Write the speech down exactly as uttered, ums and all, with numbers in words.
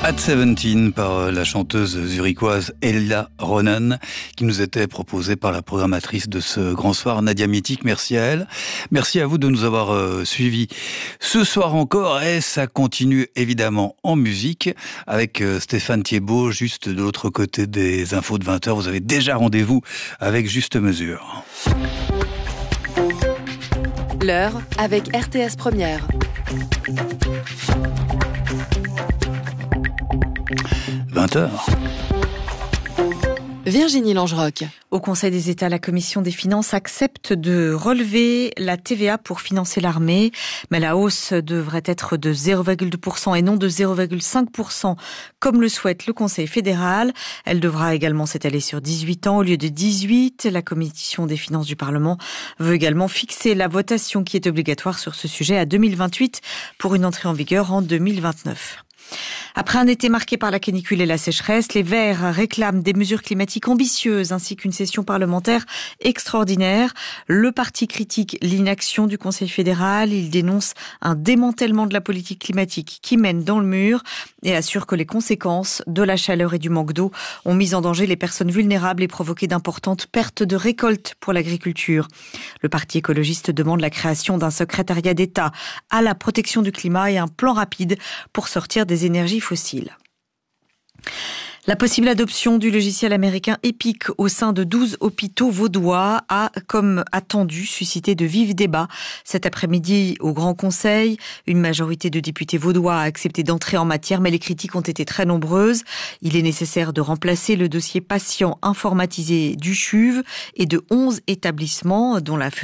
At dix-sept par la chanteuse zurichoise Ella Ronan, qui nous était proposée par la programmatrice de ce grand soir, Nadia Mitik. Merci à elle. Merci à vous de nous avoir euh, suivis ce soir encore, et ça continue évidemment en musique avec euh, Stéphane Thiebaud, juste de l'autre côté des infos de vingt heures. Vous avez déjà rendez-vous avec Juste Mesure. L'heure avec R T S Première. vingt heures. Virginie Langeroc. Au Conseil des États, la Commission des finances accepte de relever la T V A pour financer l'armée, mais la hausse devrait être de zéro virgule deux pour cent et non de zéro virgule cinq pour cent comme le souhaite le Conseil fédéral. Elle devra également s'étaler sur dix-huit ans au lieu de dix-huit. La Commission des finances du Parlement veut également fixer la votation qui est obligatoire sur ce sujet à deux mille vingt-huit pour une entrée en vigueur en deux mille vingt-neuf. Après un été marqué par la canicule et la sécheresse, les Verts réclament des mesures climatiques ambitieuses ainsi qu'une session parlementaire extraordinaire. Le parti critique l'inaction du Conseil fédéral. Il dénonce un démantèlement de la politique climatique qui mène dans le mur et assure que les conséquences de la chaleur et du manque d'eau ont mis en danger les personnes vulnérables et provoqué d'importantes pertes de récoltes pour l'agriculture. Le parti écologiste demande la création d'un secrétariat d'État à la protection du climat et un plan rapide pour sortir des énergies fossiles. La possible adoption du logiciel américain Epic au sein de douze hôpitaux vaudois a, comme attendu, suscité de vifs débats. Cet après-midi, au Grand Conseil, une majorité de députés vaudois a accepté d'entrer en matière, mais les critiques ont été très nombreuses. Il est nécessaire de remplacer le dossier patient informatisé du C H U V et de onze établissements, dont la